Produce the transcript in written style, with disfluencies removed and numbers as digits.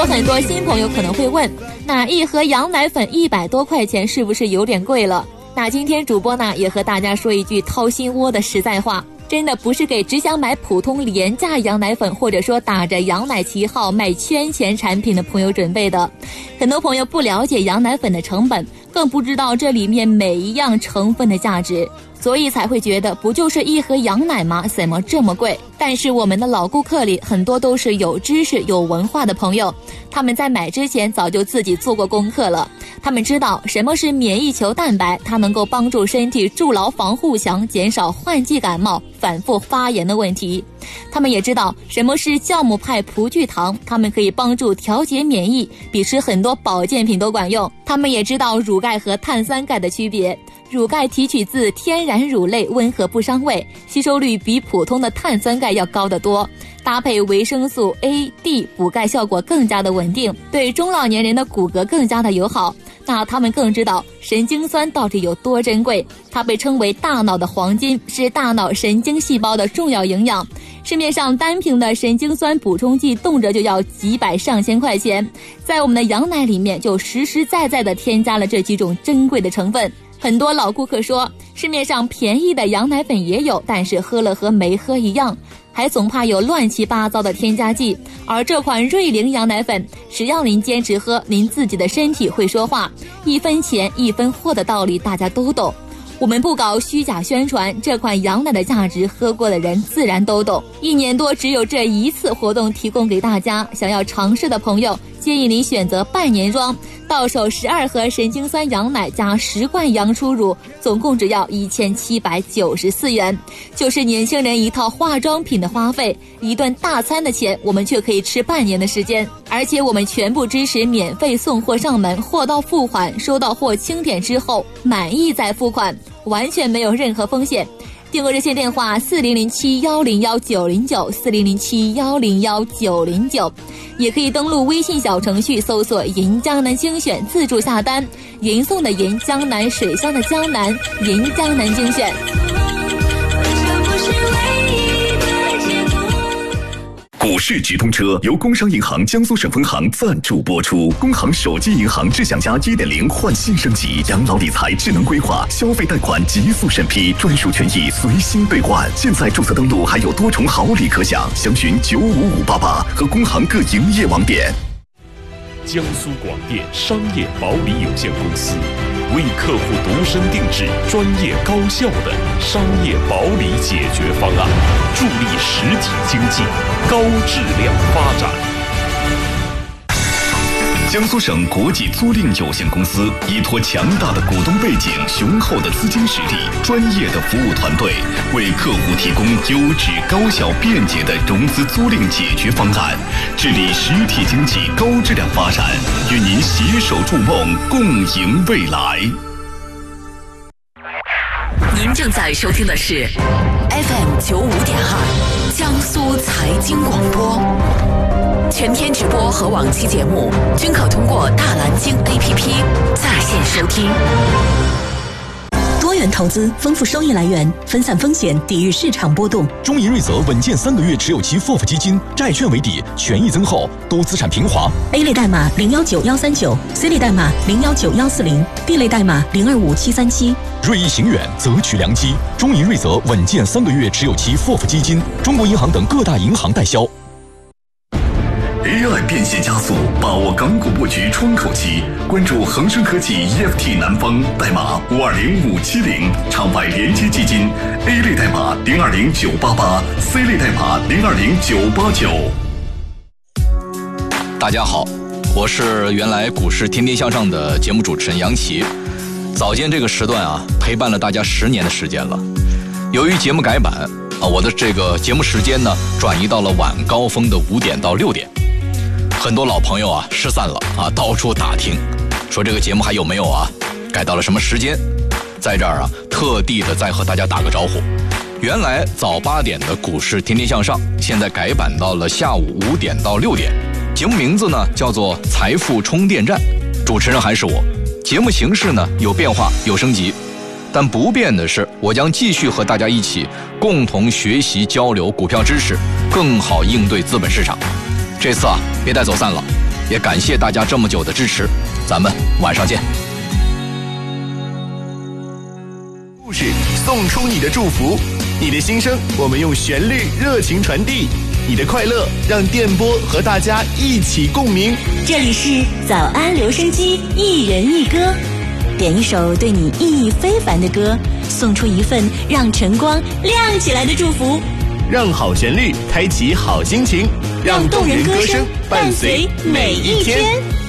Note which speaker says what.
Speaker 1: 有很多新朋友可能会问，那一盒羊奶粉100多块钱是不是有点贵了？那今天主播呢也和大家说一句掏心窝的实在话，真的不是给只想买普通廉价羊奶粉，或者说打着羊奶旗号卖圈钱产品的朋友准备的。很多朋友不了解羊奶粉的成本，更不知道这里面每一样成分的价值，所以才会觉得不就是一盒羊奶吗？怎么这么贵？但是我们的老顾客里很多都是有知识有文化的朋友，他们在买之前早就自己做过功课了，他们知道什么是免疫球蛋白，它能够帮助身体筑牢防护墙，减少换季感冒反复发炎的问题。他们也知道什么是酵母派葡聚糖，它们可以帮助调节免疫，比吃很多保健品都管用。他们也知道乳钙和碳酸钙的区别，乳钙提取自天然乳类，温和不伤胃，吸收率比普通的碳酸钙要高得多，搭配维生素 A、D 补钙效果更加的稳定，对中老年人的骨骼更加的友好。那他们更知道神经酸到底有多珍贵，它被称为大脑的黄金，是大脑神经细胞的重要营养。市面上单瓶的神经酸补充剂动辄就要几百上千块钱，在我们的羊奶里面就实实在在的添加了这几种珍贵的成分。很多老顾客说，市面上便宜的羊奶粉也有，但是喝了和没喝一样，还总怕有乱七八糟的添加剂。而这款瑞灵羊奶粉，只要您坚持喝，您自己的身体会说话，一分钱一分货的道理大家都懂。我们不搞虚假宣传，这款羊奶的价值喝过的人自然都懂。1年多只有这一次活动提供给大家，想要尝试的朋友建议您选择半年装，到手12盒神经酸羊奶加10罐羊初乳，总共只要1794元，就是年轻人一套化妆品的花费，一顿大餐的钱，我们却可以吃半年的时间。而且我们全部支持免费送货上门，货到付款，收到货清点之后满意再付款，完全没有任何风险。订购热线电话4007-101-909，4007-101-909，也可以登录微信小程序搜索银江南精选，自助下单。银送的银，江南水乡的江南，银江南精选。
Speaker 2: 股市直通车由工商银行江苏省分行赞助播出。工行手机银行智享家 1.0 换新升级，养老理财智能规划，消费贷款极速审批，专属权益随心兑换。现在注册登录还有多重好礼可享，详询95588和工行各营业网点。
Speaker 3: 江苏广电商业保理有限公司为客户度身定制专业高效的商业保理解决方案，助力实体经济高质量发展。
Speaker 2: 江苏省国际租赁有限公司依托强大的股东背景、雄厚的资金实力、专业的服务团队，为客户提供优质、高效、便捷的融资租赁解决方案，致力实体经济高质量发展，与您携手筑梦，共赢未来。
Speaker 4: 您正在收听的是 FM95.2 江苏财经广播。全天直播和往期节目均可通过大蓝鲸 APP 在线收听。
Speaker 5: 多元投资，丰富收益来源，分散风险，抵御市场波动。
Speaker 6: 中银瑞泽稳健3个月持有期 FOF 基金，债券为底，权益增厚，多资产平滑。
Speaker 5: A 类代码019139，C 类代码019140，D 类代码025737。
Speaker 6: 锐意行远，择取良机。中银瑞泽稳健3个月持有期 FOF 基金，中国银行等各大银行代销。
Speaker 2: AI 变现加速，把握港股布局窗口期。关注恒生科技 EFT 南方，代码520570，场外连接基金 A 类代码020988，C 类代码020989。
Speaker 7: 大家好，我是原来股市天天向上的节目主持人杨奇。早间这个时段啊，陪伴了大家10年的时间了。由于节目改版啊，我的这个节目时间呢转移到了晚高峰的5点到6点。很多老朋友啊失散了啊，到处打听，说这个节目还有没有啊？改到了什么时间？在这儿啊，特地的再和大家打个招呼。原来早8点的股市天天向上，现在改版到了下午5点到6点。节目名字呢叫做财富充电站，主持人还是我。节目形式呢有变化有升级，但不变的是，我将继续和大家一起共同学习交流股票知识，更好应对资本市场。这次啊，别带走散了， 也感谢大家这么久的支持，咱们晚上见。
Speaker 8: 故事送出你的祝福，你的心声我们用旋律热情传递，你的快乐让电波和大家一起共鸣。
Speaker 5: 这里是早安留声机，一人一歌，点一首对你意义非凡的歌，送出一份让晨光亮起来的祝福，
Speaker 8: 让好旋律开启好心情，让动人歌声伴随每一天。